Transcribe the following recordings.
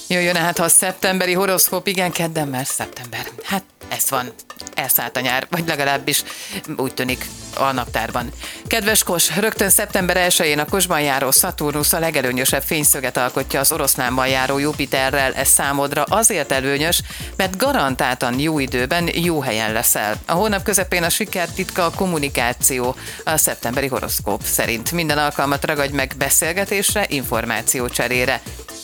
Jöjjön hát, ha a szeptemberi horoszkóp, igen, kedden már szeptember. Hát ez van, elszállt a nyár, vagy legalábbis úgy tűnik a naptárban. Kedves Kos, rögtön szeptember 1-én a Kosban járó Szaturnusz a legelőnyösebb fényszöget alkotja az Oroszlánban járó Jupiterrel. Ez számodra azért előnyös, mert garantáltan jó időben, jó helyen leszel. A hónap közepén a siker titka a kommunikáció, a szeptemberi horoszkóp szerint. Minden alkalmat ragadj meg beszélgetésre, információcserére.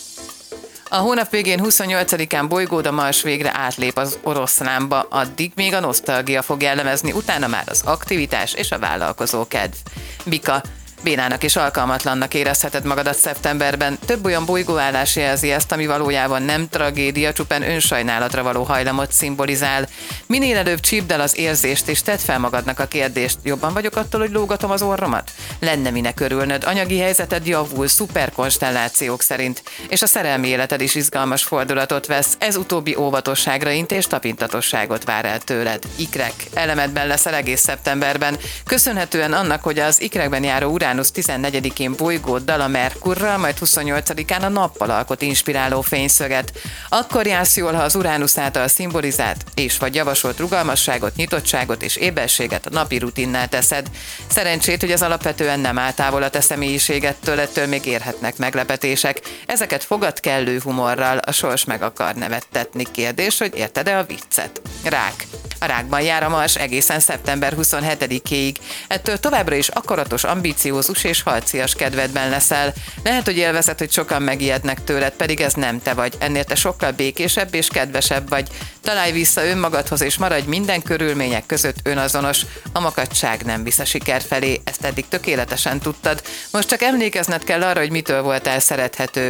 A hónap végén 28-án bolygód, a Mars végre átlép az Oroszlánba, addig még a nosztalgia fog jellemezni, utána már az aktivitás és a vállalkozókedv. Bika, bénának és alkalmatlannak érezheted magadat szeptemberben. Több olyan bolygóállás jelzi ezt, ami valójában nem tragédia, csupán önsajnálatra való hajlamot szimbolizál. Minél előbb csípd el az érzést, és tedd fel magadnak a kérdést: jobban vagyok attól, hogy lógatom az orromat? Lenne minek örülnöd, anyagi helyzeted javul, szuperkonstellációk szerint, és a szerelmi életed is izgalmas fordulatot vesz. Ez utóbbi óvatosságra int és tapintatosságot vár el tőled. Ikrek, elemedben leszel egész szeptemberben, köszönhetően annak, hogy az ikrekben járó Uránusz 14-én bolygóddal, a Merkurral, majd 28-án a nappal alkot inspiráló fényszöget. Akkor jársz jól, ha az Uránusz által szimbolizált és vagy javasolt rugalmasságot, nyitottságot és éberséget a napi rutinnál teszed. Szerencsét, hogy ez alapvetően nem áll távol a te személyiségettől, ettől még érhetnek meglepetések. Ezeket fogad kellő humorral, a sors meg akar nevettetni. Kérdés, hogy érted-e a viccet? Rák. A Rákban jár a Mars egészen szeptember 27-éig. Ettől továbbra is akaratos, ambiciózus és harcias kedvedben leszel. Lehet, hogy élvezed, hogy sokan megijednek tőled, pedig ez nem te vagy. Ennél te sokkal békésebb és kedvesebb vagy. Találj vissza önmagadhoz, és maradj minden körülmények között önazonos. A makacság nem visz a siker felé, ezt eddig tökéletesen tudtad. Most csak emlékezned kell arra, hogy mitől voltál szerethető.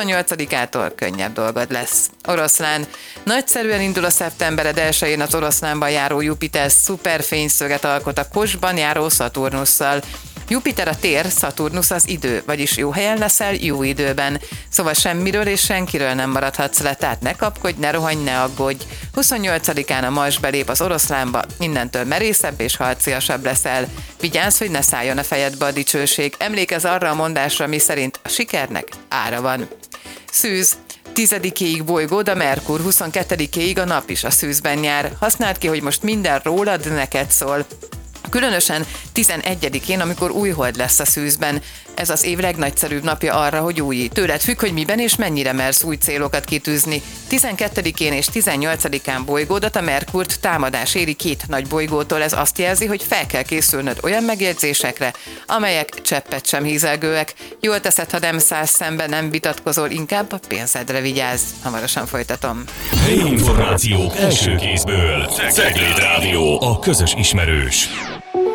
28-ától könnyebb dolgod lesz. Oroszlán. Nagyszerűen indul a szeptembered 1-én az Oroszlánban járó Jupiter szuperfényszöget alkot a Kosban járó Szaturnusszal. Jupiter a tér, Szaturnusz az idő, vagyis jó helyen leszel, jó időben. Szóval semmiről és senkiről nem maradhatsz le, tehát ne kapkodj, ne rohanj, ne aggódj. 28-án a Mars belép az Oroszlánba, innentől merészebb és harciasabb leszel. Vigyázz, hogy ne szálljon a fejedbe a dicsőség. Emlékezz arra a mondásra, mi szerint a sikernek ára van. Szűz. 10-ig bolygód, a Merkur, 22-ig a nap is a szűzben jár. Használd ki, hogy most minden rólad neked szól. Különösen 11-én, amikor új hold lesz a szűzben. Ez az év legnagyszerűbb napja arra, hogy újj. Tőled függ, hogy miben és mennyire mersz új célokat kitűzni. 12-én és 18-án bolygódat, a Merkurt támadás éri 2 nagy bolygótól. Ez azt jelzi, hogy fel kell készülnöd olyan megjegyzésekre, amelyek cseppet sem hízelgőek. Jól teszed, ha nem szállsz szembe, nem vitatkozol, inkább a pénzedre vigyázz. Hamarosan folytatom. Helyi információk első kézből. Cegléd Rádió, a közös ismerős.